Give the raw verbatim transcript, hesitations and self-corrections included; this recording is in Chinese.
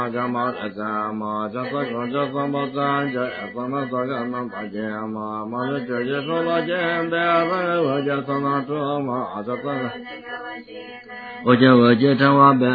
伽玛达伽玛伽萨嘎伽萨玛赞伽萨那萨伽那巴伽玛玛勒伽伽娑罗伽贝阿拉罗伽萨那遮玛阿伽萨我伽我伽禅瓦贝